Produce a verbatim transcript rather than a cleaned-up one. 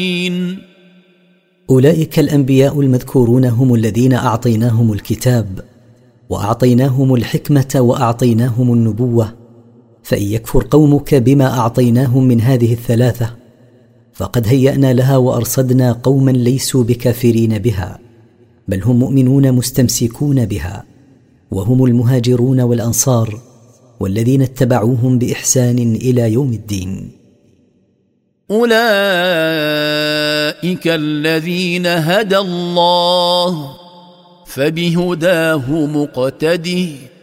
أولئك الأنبياء المذكورون هم الذين أعطيناهم الكتاب وأعطيناهم الحكمة وأعطيناهم النبوة، فإن يكفر قومك بما أعطيناهم من هذه الثلاثة فقد هيأنا لها وأرصدنا قوما ليسوا بكافرين بها، بل هم مؤمنون مستمسكون بها، وهم المهاجرون والأنصار والذين اتبعوهم بإحسان إلى يوم الدين. أولئك الذين هدى الله فبهداه مقتده